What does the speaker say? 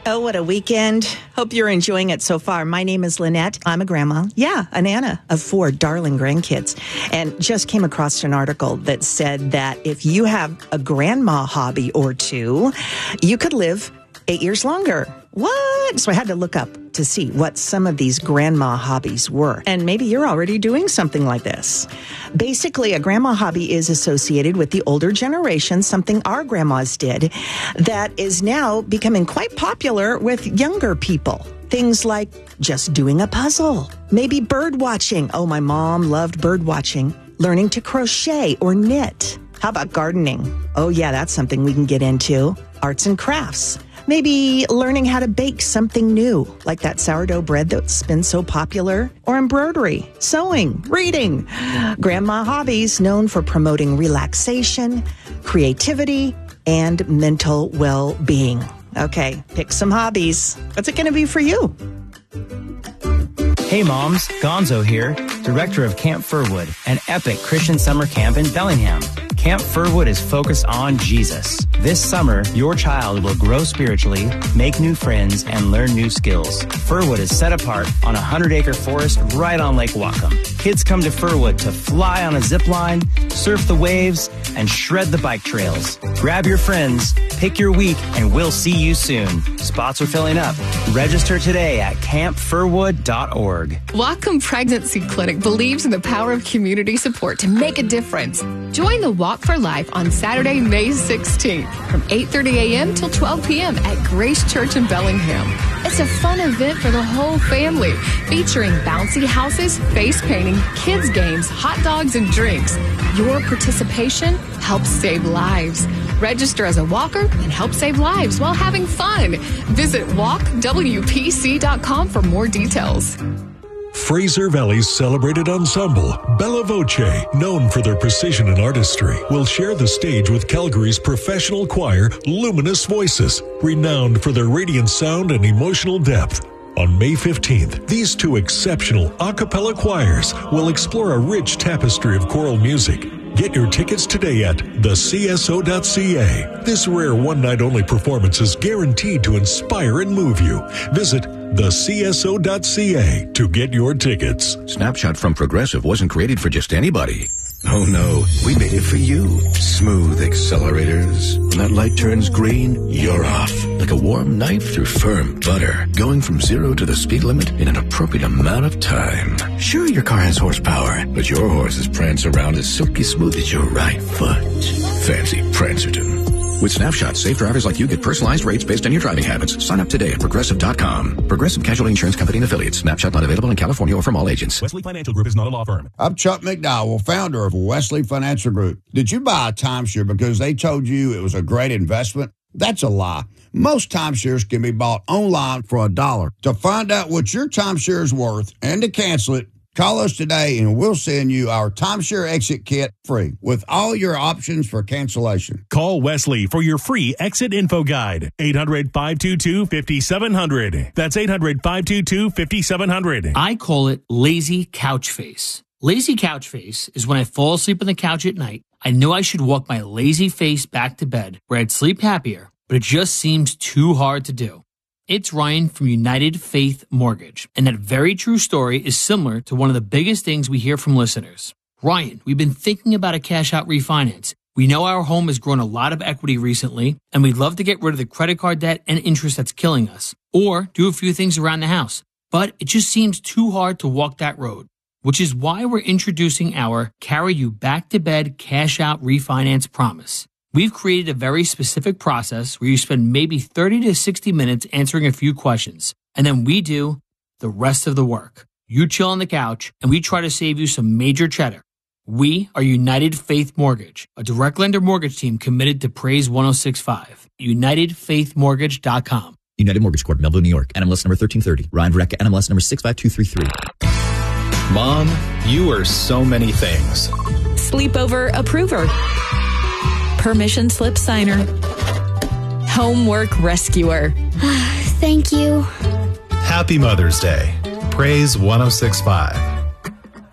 Oh, what a weekend. Hope you're enjoying it so far. My name is Lynette. I'm a grandma. Yeah, an Anna of 4 darling grandkids. And just came across an article that said that if you have a grandma hobby or two, you could live 8 years longer. What? So I had to look up to see what some of these grandma hobbies were. And maybe you're already doing something like this. Basically, a grandma hobby is associated with the older generation, something our grandmas did, that is now becoming quite popular with younger people. Things like just doing a puzzle, maybe bird watching. Oh, my mom loved bird watching. Learning to crochet or knit. How about gardening? Oh, yeah, that's something we can get into. Arts and crafts. Maybe learning how to bake something new, like that sourdough bread that's been so popular, or embroidery, sewing, reading. Grandma hobbies known for promoting relaxation, creativity, and mental well-being. Okay, pick some hobbies. What's it going to be for you? Hey moms, Gonzo here, director of Camp Furwood, an epic Christian summer camp in Bellingham. Camp Furwood is focused on Jesus. This summer, your child will grow spiritually, make new friends, and learn new skills. Furwood is set apart on a 100-acre forest right on Lake Whatcom. Kids come to Furwood to fly on a zip line, surf the waves, and shred the bike trails. Grab your friends, pick your week, and we'll see you soon. Spots are filling up. Register today at campfurwood.org. Whatcom Pregnancy Clinic believes in the power of community support to make a difference. Join the Walk for Life on Saturday, May 16th from 8:30 a.m. till 12 p.m. at Grace Church in Bellingham. It's a fun event for the whole family, featuring bouncy houses, face painting, kids games, hot dogs, and drinks. Your participation helps save lives. Register as a walker and help save lives while having fun. Visit walkwpc.com for more details. Fraser Valley's celebrated ensemble, Bella Voce, known for their precision and artistry, will share the stage with Calgary's professional choir, Luminous Voices, renowned for their radiant sound and emotional depth. On May 15th, these two exceptional a cappella choirs will explore a rich tapestry of choral music. Get your tickets today at thecso.ca. This rare one-night-only performance is guaranteed to inspire and move you. Visit thecso.ca to get your tickets. Snapshot from Progressive wasn't created for just anybody. Oh no, we made it for you. Smooth accelerators. When that light turns green, you're off. Like a warm knife through firm butter. Going from 0 to the speed limit in an appropriate amount of time. Sure, your car has horsepower, but your horses prance around as silky smooth as your right foot. Fancy Prancerton. With Snapshot, safe drivers like you get personalized rates based on your driving habits. Sign up today at Progressive.com. Progressive Casualty Insurance Company and Affiliates. Snapshot not available in California or from all agents. Wesley Financial Group is not a law firm. I'm Chuck McDowell, founder of Wesley Financial Group. Did you buy a timeshare because they told you it was a great investment? That's a lie. Most timeshares can be bought online for $1. To find out what your timeshare is worth and to cancel it, call us today and we'll send you our timeshare exit kit free with all your options for cancellation. Call Wesley for your free exit info guide. 800-522-5700. That's 800-522-5700. I call it lazy couch face. Lazy couch face is when I fall asleep on the couch at night. I know I should walk my lazy face back to bed where I'd sleep happier, but it just seems too hard to do. It's Ryan from United Faith Mortgage, and that very true story is similar to one of the biggest things we hear from listeners. Ryan, we've been thinking about a cash-out refinance. We know our home has grown a lot of equity recently, and we'd love to get rid of the credit card debt and interest that's killing us, or do a few things around the house. But it just seems too hard to walk that road, which is why we're introducing our Carry You Back to Bed Cash-Out Refinance Promise. We've created a very specific process where you spend maybe 30 to 60 minutes answering a few questions, and then we do the rest of the work. You chill on the couch, and we try to save you some major cheddar. We are United Faith Mortgage, a direct lender mortgage team committed to Praise 106.5. UnitedFaithMortgage.com. United Mortgage Corp, Melville, New York. NMLS number 1330. Ryan Verrecka, NMLS number 65233. Mom, you are so many things. Sleepover approver. Permission slip signer. Homework rescuer. Thank you. Happy Mother's Day. Praise 106.5.